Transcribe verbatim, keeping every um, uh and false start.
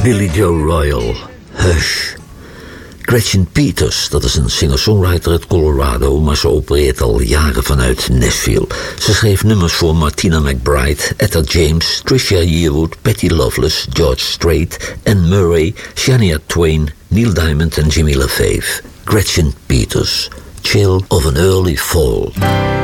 Billy Joe Royal, Hush. Gretchen Peters, dat is een singer-songwriter uit Colorado, maar ze opereert al jaren vanuit Nashville. Ze schreef nummers voor Martina McBride, Etta James, Trisha Yearwood, Patty Loveless, George Strait, Anne Murray, Shania Twain, Neil Diamond en Jimmy LaFave. Gretchen Peters, Chill of an Early Fall.